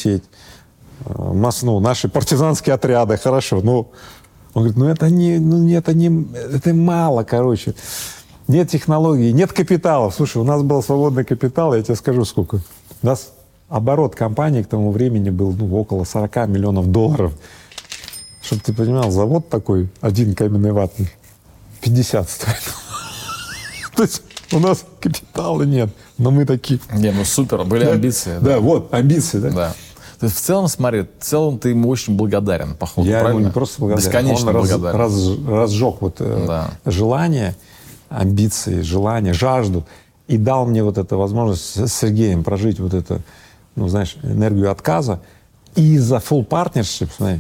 сеть, наши партизанские отряды, хорошо. Но он говорит, это мало, короче. Нет технологий, нет капитала. Слушай, у нас был свободный капитал, я тебе скажу сколько. У нас оборот компании к тому времени был около 40 миллионов долларов. Чтобы ты понимал, завод такой, один каменный ватный, 50 стоит. То есть у нас капитала нет, но мы такие. Супер, были амбиции. Да, вот, амбиции, да. Да. То есть в целом, смотри, ты ему очень благодарен, походу, я правильно? ему не просто благодарен. Бесконечно Он благодарен. разжег желание, амбиции, желание, жажду и дал мне вот эту возможность с Сергеем прожить вот это, энергию отказа. И за full partnership, смотри,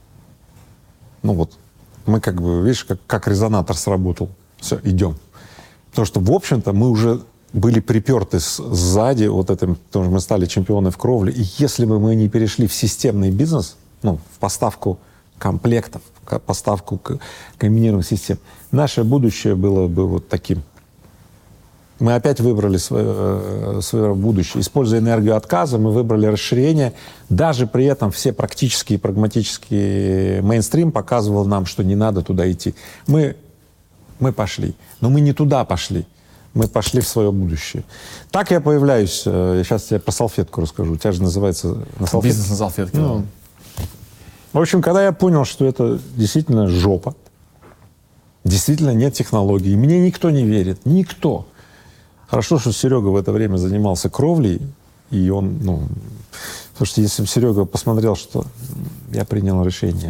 мы видишь, как резонатор сработал. Все, идем. Потому что, в общем-то, мы уже были приперты сзади потому что мы стали чемпионы в кровле. И если бы мы не перешли в системный бизнес, в поставку комплектов, поставку комбинированных систем, наше будущее было бы вот таким. Мы опять выбрали свое будущее. Используя энергию отказа, мы выбрали расширение. Даже при этом все практические и прагматические мейнстрим показывал нам, что не надо туда идти. Мы пошли. Но мы не туда пошли. Мы пошли в свое будущее. Так я появляюсь. Я сейчас тебе про салфетку расскажу. У тебя же называется на салфетке. Бизнес на салфетке. В общем, когда я понял, что это действительно жопа, действительно нет технологий, мне никто не верит. Никто. Хорошо, что Серега в это время занимался кровлей, и он, потому что если бы Серега посмотрел, что я принял решение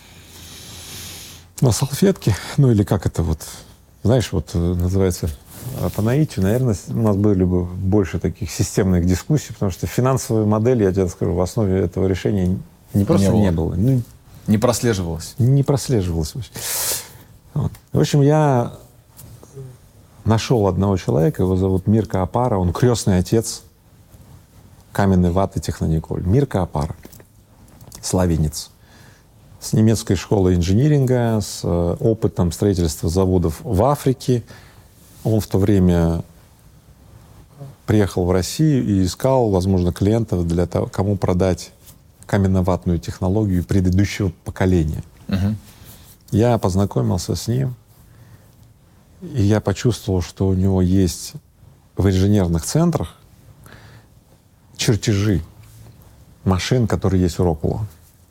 на салфетке, или как это называется, по наитию, наверное, у нас были бы больше таких системных дискуссий, потому что финансовая модель, я тебе скажу, в основе этого решения не просто не было. Не прослеживалось. Не прослеживалось. Вот. В общем, я нашел одного человека, его зовут Мирко Апара, он крестный отец каменной ваты Технониколь. Мирко Апара, словенец, с немецкой школой инжиниринга, с опытом строительства заводов в Африке. Он в то время приехал в Россию и искал, возможно, клиентов для того, кому продать каменно-ватную технологию предыдущего поколения. Я познакомился с ним, и я почувствовал, что у него есть в инженерных центрах чертежи машин, которые есть у Роквелла.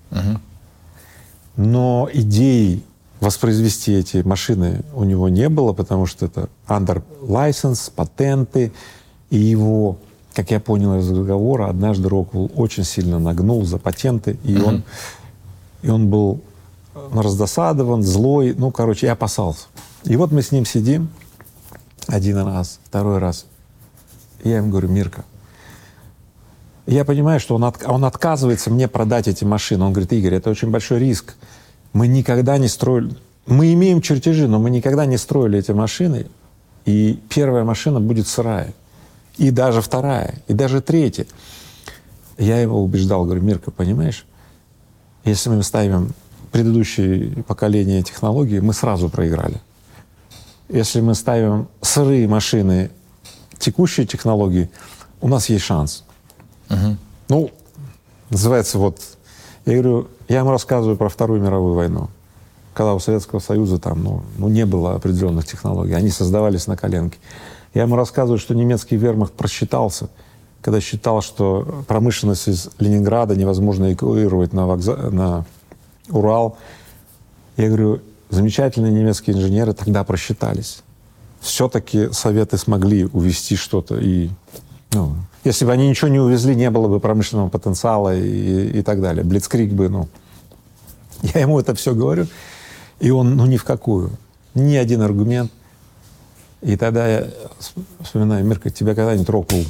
Но идей воспроизвести эти машины у него не было, потому что это under license, патенты. И его, как я понял из разговора, однажды Роквелл очень сильно нагнул за патенты, и он был раздосадован, злой, и опасался. И вот мы с ним сидим один раз, второй раз. И я ему говорю: Мирко, я понимаю, что он отказывается мне продать эти машины. Он говорит: Игорь, это очень большой риск. Мы никогда не строили... Мы имеем чертежи, но мы никогда не строили эти машины. И первая машина будет сырая. И даже вторая, и даже третья. Я его убеждал, говорю: Мирко, понимаешь, если мы ставим предыдущее поколение технологий, мы сразу проиграли. Если мы ставим сырые машины текущей технологии, у нас есть шанс. Называется я говорю, я ему рассказываю про Вторую мировую войну, когда у Советского Союза там, не было определенных технологий, они создавались на коленке. Я ему рассказываю, что немецкий вермахт просчитался, когда считал, что промышленность из Ленинграда невозможно эвакуировать на Урал. Я говорю, замечательные немецкие инженеры тогда просчитались. Все-таки Советы смогли увезти что-то. И, если бы они ничего не увезли, не было бы промышленного потенциала и так далее. Блицкриг бы, Я ему это все говорю, и он, ни в какую. Ни один аргумент. И тогда я вспоминаю: Мирко, тебя когда-нибудь Роквелл,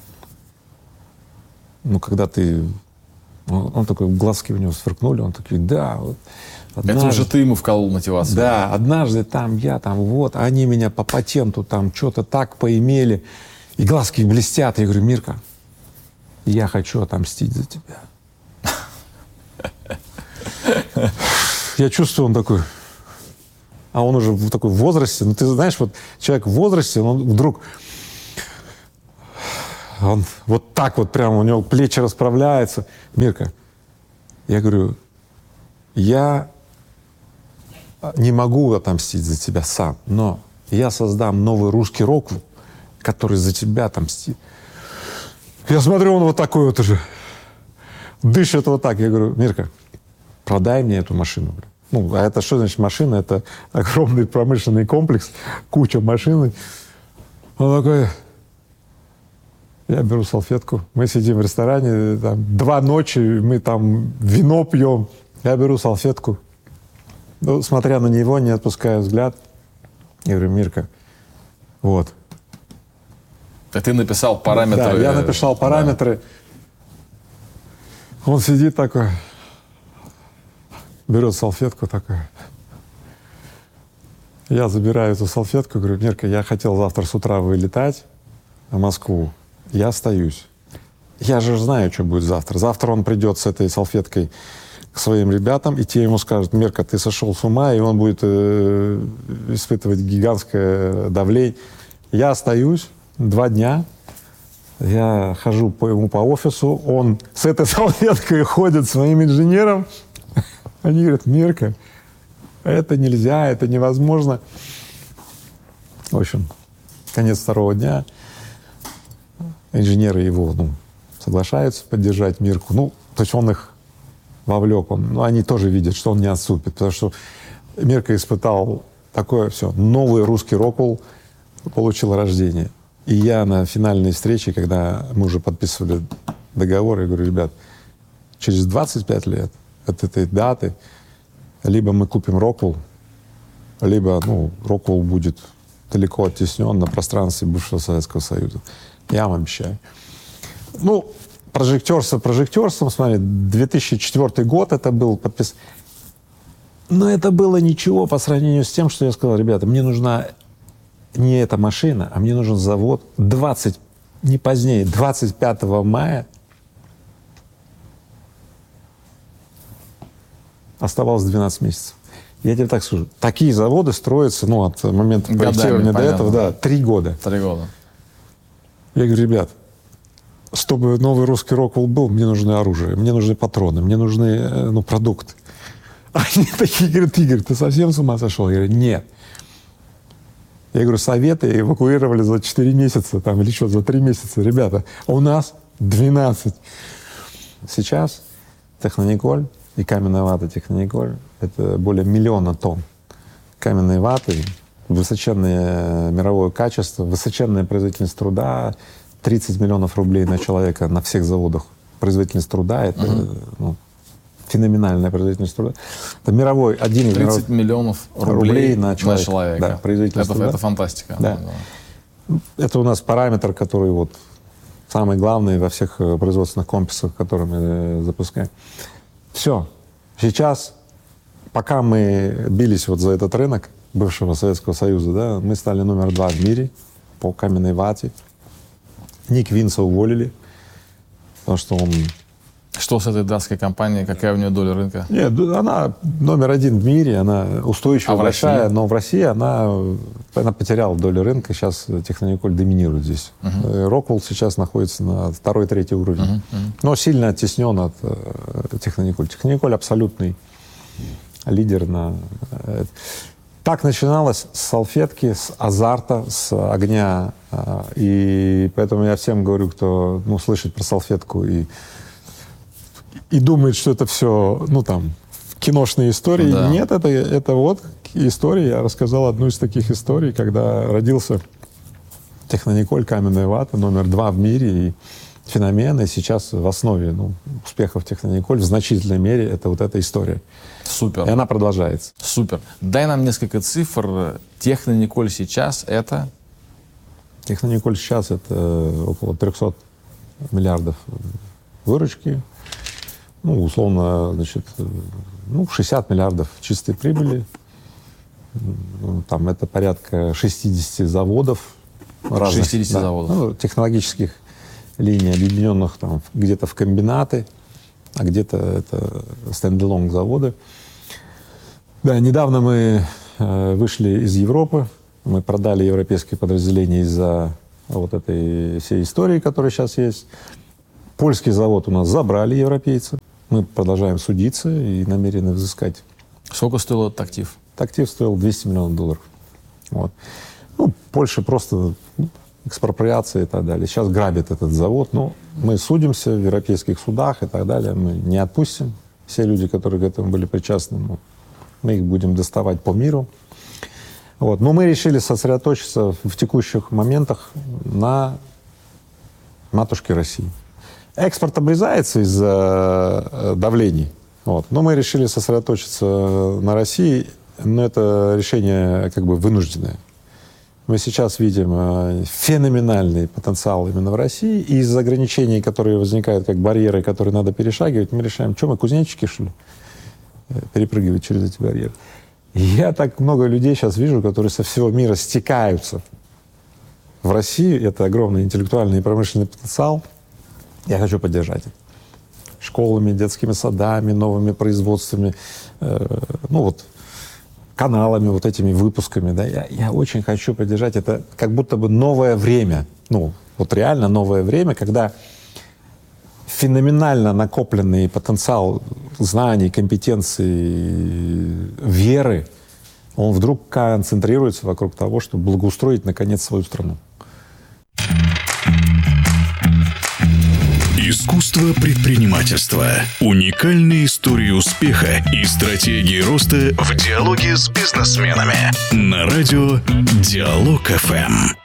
когда ты... Он такой, глазки у него сверкнули, он такой: да, однажды... Это уже ты ему вколол мотивацию. Да, однажды они меня по патенту что-то так поимели, и глазки блестят. Я говорю: Мирко, я хочу отомстить за тебя. Я чувствую, он такой... А он уже в такой возрасте, ты знаешь, человек в возрасте, он вдруг Он вот так вот прямо, у него плечи расправляются. Мирка, я говорю, я не могу отомстить за тебя сам, но я создам новый русский рок, который за тебя отомстит. Я смотрю, он вот такой вот уже дышит вот так. Я говорю, Мирка, продай мне эту машину. Ну, а это что значит машина? Это огромный промышленный комплекс, куча машин. Он такой, я беру салфетку, мы сидим в ресторане, там, 2 ночи, мы там вино пьем, я беру салфетку, ну, смотря на него, не отпуская взгляд, я говорю, Мирка, вот. Ты написал параметры. Да, я написал параметры. Да. Он сидит такой, берет салфетку такой. Я забираю эту салфетку, говорю, Мирка, я хотел завтра с утра вылетать в Москву. Я остаюсь. Я же знаю, что будет завтра. Завтра он придет с этой салфеткой к своим ребятам, и те ему скажут, Мирка, ты сошел с ума, и он будет испытывать гигантское давление. Я остаюсь 2 дня, я хожу ему по офису, он с этой салфеткой ходит своим инженером. Они говорят, Мирка, это нельзя, это невозможно. В общем, конец 2-го дня. Инженеры его, соглашаются поддержать Мирку. То есть он их вовлек. Они тоже видят, что он не отступит. Потому что Мирка испытал такое все. Новый русский рок-н-ролл получил рождение. И я на финальной встрече, когда мы уже подписывали договор, я говорю, ребят, через 25 лет от этой даты либо мы купим рок-н-ролл, либо рок-н-ролл будет далеко оттеснен на пространстве бывшего Советского Союза. Я вам обещаю. Прожектерством, смотри, 2004 год это был подпис. Но это было ничего по сравнению с тем, что я сказал, ребята, мне нужна не эта машина, а мне нужен завод 25 мая. Оставалось 12 месяцев. Я тебе так скажу, такие заводы строятся, от момента проектирования до этого, 3 года. 3 года. Я говорю, ребят, чтобы новый русский рок-н-ролл был, мне нужно оружие, мне нужны патроны, мне нужны продукты. Они такие говорят, Игорь, ты совсем с ума сошел? Я говорю, нет. Я говорю, Советы эвакуировали за 4 месяца или что, за 3 месяца. Ребята, у нас 12. Сейчас Технониколь и каменная вата Технониколь — это более 1 миллиона тонн каменной ваты, высоченное мировое качество, высоченная производительность труда, 30 миллионов рублей на человека на всех заводах. Производительность труда — это феноменальная производительность труда. Это мировой, 30 миллионов рублей на человека. Да, производительность труда. Это фантастика. Да. Это у нас параметр, который самый главный во всех производственных комплексах, которые мы запускаем. Все. Сейчас, пока мы бились за этот рынок бывшего Советского Союза, мы стали номер 2 в мире по каменной вате. Ник Винса уволили, потому что он... Что с этой датской компанией? Какая у нее доля рынка? Нет, она номер 1 в мире, она устойчивая, большая, но в России она потеряла долю рынка. Сейчас Технониколь доминирует здесь. Роквелл сейчас находится на 2-3 уровне, но сильно оттеснен от Технониколь. Технониколь абсолютный лидер на... Так начиналось с салфетки, с азарта, с огня. И поэтому я всем говорю, кто слышит про салфетку и думает, что это все, киношные истории. Да. Нет, это история. Я рассказал одну из таких историй, когда родился Технониколь, каменная вата, номер 2 в мире, и феномен. И сейчас в основе успехов Технониколь в значительной мере это эта история. Супер. И она продолжается. Супер. Дай нам несколько цифр. Технониколь сейчас это? Технониколь сейчас это около 300 миллиардов выручки. Условно, 60 миллиардов чистой прибыли. Там это порядка 60 заводов. 60 заводов. Технологических линий, объединенных где-то в комбинаты, а где-то это стендалон заводы. Да, недавно мы вышли из Европы. Мы продали европейские подразделения из-за вот этой всей истории, которая сейчас есть. Польский завод у нас забрали европейцы. Мы продолжаем судиться и намерены взыскать. Сколько стоил этот актив? Актив стоил $200 миллионов. Вот. Ну, Польша просто экспроприация и так далее. Сейчас грабит этот завод. Но мы судимся в европейских судах и так далее. Мы не отпустим. Все люди, которые к этому были причастны, мы их будем доставать по миру. Вот. Но мы решили сосредоточиться в текущих моментах на матушке России. Экспорт обрезается из-за давлений. Вот. Но мы решили сосредоточиться на России, но это решение как бы вынужденное. Мы сейчас видим феноменальный потенциал именно в России, и из ограничений, которые возникают как барьеры, которые надо перешагивать, мы решаем, что мы, кузнечики, что ли, перепрыгивать через эти барьеры. Я так много людей сейчас вижу, которые со всего мира стекаются в Россию. Это огромный интеллектуальный и промышленный потенциал. Я хочу поддержать это. Школами, детскими садами, новыми производствами, каналами, вот этими выпусками. Да. Я очень хочу поддержать. Это как будто бы новое время. Реально новое время, когда феноменально накопленный потенциал знаний, компетенций, веры, он вдруг концентрируется вокруг того, чтобы благоустроить, наконец, свою страну. Искусство предпринимательства. Уникальные истории успеха и стратегии роста в диалоге с бизнесменами. На радио Диалог ФМ.